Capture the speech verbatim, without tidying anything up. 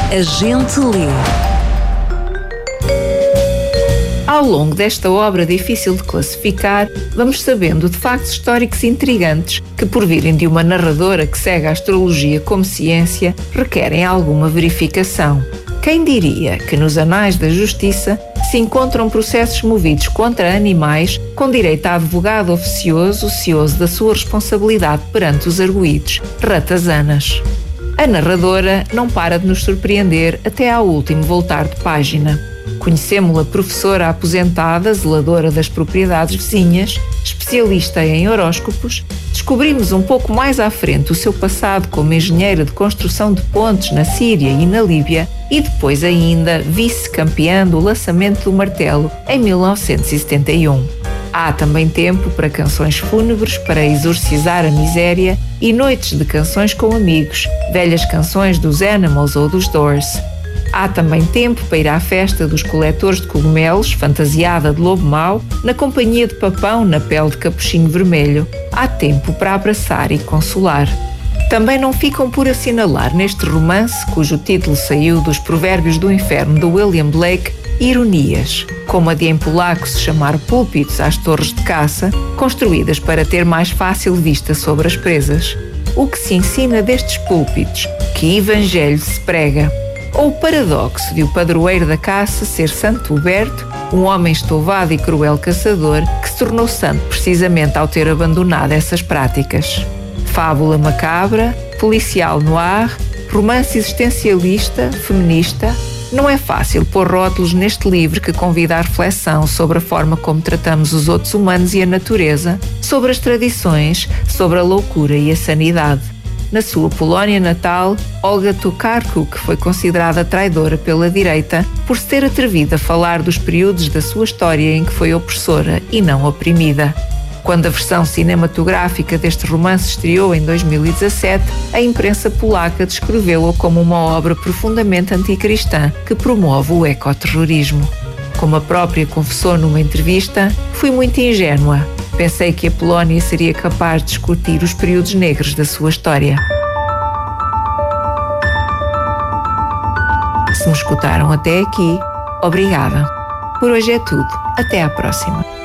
A gente lê. Ao longo desta obra difícil de classificar, vamos sabendo de factos históricos intrigantes que, por virem de uma narradora que segue a astrologia como ciência, requerem alguma verificação. Quem diria que nos anais da justiça se encontram processos movidos contra animais com direito a advogado oficioso, cioso da sua responsabilidade perante os arguidos, ratazanas. A narradora não para de nos surpreender até ao último voltar de página. Conhecemos-la professora aposentada, zeladora das propriedades vizinhas, especialista em horóscopos. Descobrimos um pouco mais à frente o seu passado como engenheira de construção de pontes na Síria e na Líbia e depois ainda vice-campeã do lançamento do martelo em mil novecentos e setenta e um. Há também tempo para canções fúnebres para exorcizar a miséria e noites de canções com amigos, velhas canções dos Animals ou dos Doors. Há também tempo para ir à festa dos coletores de cogumelos, fantasiada de lobo mau, na companhia de papão na pele de capuchinho vermelho. Há tempo para abraçar e consolar. Também não ficam por assinalar neste romance, cujo título saiu dos Provérbios do Inferno de William Blake, ironias, como a de em polaco se chamar púlpitos às torres de caça, construídas para ter mais fácil vista sobre as presas. O que se ensina destes púlpitos? Que evangelho se prega? Ou o paradoxo de o padroeiro da caça ser Santo Huberto, um homem estouvado e cruel caçador que se tornou santo precisamente ao ter abandonado essas práticas. Fábula macabra, policial noir, romance existencialista, feminista. Não é fácil pôr rótulos neste livro que convida à reflexão sobre a forma como tratamos os outros humanos e a natureza, sobre as tradições, sobre a loucura e a sanidade. Na sua Polónia natal, Olga Tokarczuk foi considerada traidora pela direita por se ter atrevido a falar dos períodos da sua história em que foi opressora e não oprimida. Quando a versão cinematográfica deste romance estreou em dois mil e dezassete, a imprensa polaca descreveu-a como uma obra profundamente anticristã que promove o ecoterrorismo. Como a própria confessou numa entrevista, fui muito ingênua. Pensei que a Polónia seria capaz de discutir os períodos negros da sua história. Se me escutaram até aqui, obrigada. Por hoje é tudo. Até à próxima.